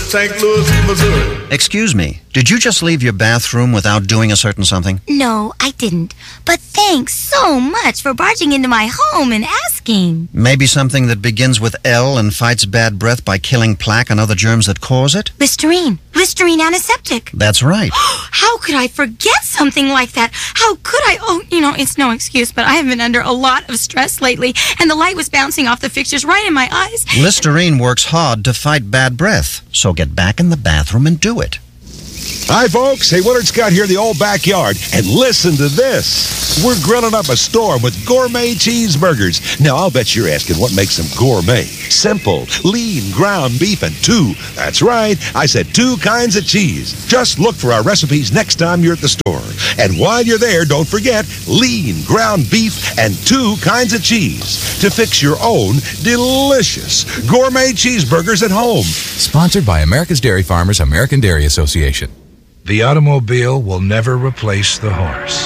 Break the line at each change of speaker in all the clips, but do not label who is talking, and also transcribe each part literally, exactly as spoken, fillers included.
Saint Louis, Missouri.
Excuse me, did you just leave your bathroom without doing a certain something?
No, I didn't. But thanks so much for barging into my home and asking.
Maybe something that begins with L and fights bad breath by killing plaque and other germs that cause it?
Listerine. Listerine antiseptic.
That's right.
How could I forget something like that? How could I? Oh, you know, it's no excuse, but I have been under a lot of stress lately, and the light was bouncing off the fixtures right in my eyes.
Listerine works hard to fight bad breath, so get back in the bathroom and do it.
Hi, folks. Hey, Willard Scott here, the old backyard. And listen to this. We're grilling up a storm with gourmet cheeseburgers. Now, I'll bet you're asking what makes them gourmet. Simple, lean ground beef and two. That's right. I said two kinds of cheese. Just look for our recipes next time you're at the store. And while you're there, don't forget lean ground beef and two kinds of cheese to fix your own delicious gourmet cheeseburgers at home.
Sponsored by America's Dairy Farmers, American Dairy Association.
The automobile will never replace the horse.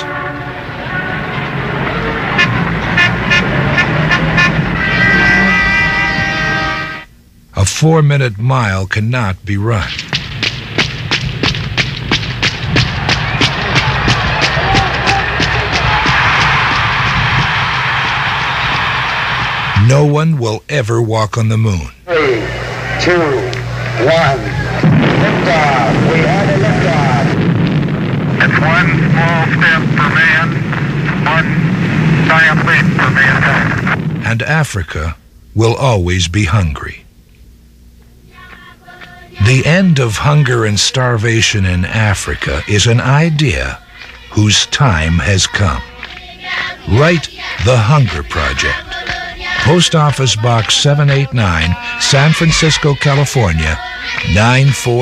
A four-minute mile cannot be run. No one will ever walk on the moon.
Three, two, one. Liftoff. We had a liftoff. It's one small step for man, one giant leap for mankind.
And Africa will always be hungry. The end of hunger and starvation in Africa is an idea whose time has come. Write The Hunger Project. Post Office Box seven eight nine, San Francisco, California, nine four